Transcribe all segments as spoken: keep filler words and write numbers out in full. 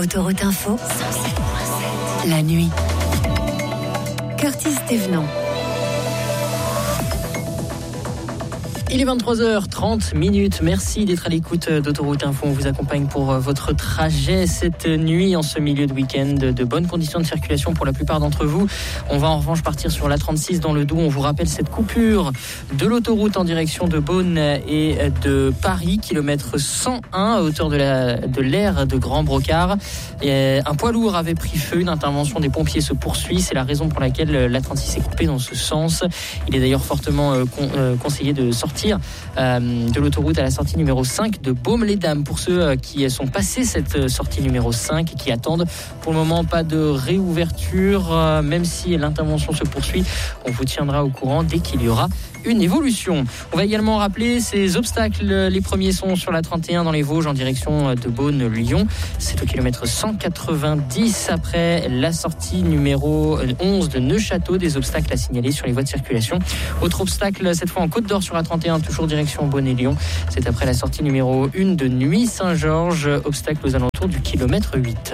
Autoroute Info, cent sept virgule sept. La nuit. Curtis Thévenant. Il est vingt-trois heures trente minutes. Merci d'être à l'écoute d'Autoroute Info. On vous accompagne pour votre trajet cette nuit en ce milieu de week-end. De bonnes conditions de circulation pour la plupart d'entre vous. On va en revanche partir sur l'A trente-six dans le Doubs. On vous rappelle cette coupure de l'autoroute en direction de Beaune et de Paris, kilomètre cent un à hauteur de, la, de l'aire de Grand Brocard. Et un poids lourd avait pris feu. Une intervention des pompiers se poursuit. C'est la raison pour laquelle l'A trente-six est coupée dans ce sens. Il est d'ailleurs fortement euh, con, euh, conseillé de sortir Euh, de l'autoroute à la sortie numéro cinq de Baume-les-Dames. Pour ceux euh, qui sont passés cette sortie numéro cinq et qui attendent pour le moment pas de réouverture, euh, même si l'intervention se poursuit, on vous tiendra au courant dès qu'il y aura une évolution. On va également rappeler ces obstacles. Les premiers sont sur la trente et un dans les Vosges en direction de Beaune-Lyon. C'est au kilomètre cent quatre-vingt-dix après la sortie numéro onze de Neufchâteau. Des obstacles à signaler sur les voies de circulation. Autre obstacle cette fois en Côte d'Or sur la trente et un, toujours direction Beaune et Lyon. C'est après la sortie numéro un de Nuit-Saint-Georges. Obstacle aux alentours du kilomètre huit.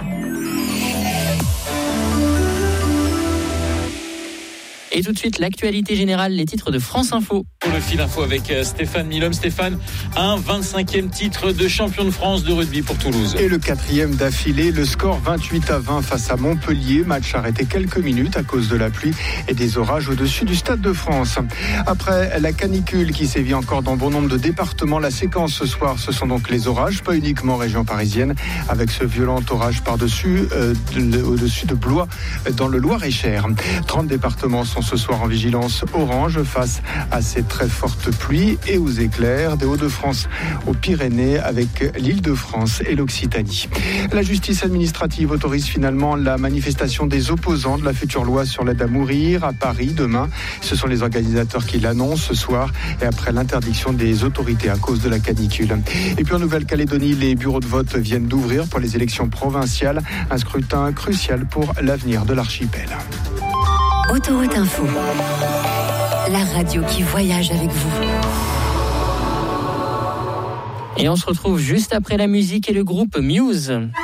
Et tout de suite, l'actualité générale, les titres de France Info. Pour le fil info avec Stéphane Milhomme. Stéphane, un vingt-cinquième titre de champion de France de rugby pour Toulouse. Et le quatrième d'affilée, le score vingt-huit à vingt face à Montpellier. Match arrêté quelques minutes à cause de la pluie et des orages au-dessus du Stade de France. Après la canicule qui sévit encore dans bon nombre de départements, la séquence ce soir, ce sont donc les orages, pas uniquement région parisienne, avec ce violent orage par-dessus, euh, de, au-dessus de Blois, dans le Loir-et-Cher. trente départements sont ce soir en vigilance orange face à ces très fortes pluies et aux éclairs des Hauts-de-France aux Pyrénées avec l'Île-de-France et l'Occitanie. La justice administrative autorise finalement la manifestation des opposants de la future loi sur l'aide à mourir à Paris demain. Ce sont les organisateurs qui l'annoncent ce soir et après l'interdiction des autorités à cause de la canicule. Et puis en Nouvelle-Calédonie, les bureaux de vote viennent d'ouvrir pour les élections provinciales. Un scrutin crucial pour l'avenir de l'archipel. Autoroute Info, la radio qui voyage avec vous. Et on se retrouve juste après la musique et le groupe Muse.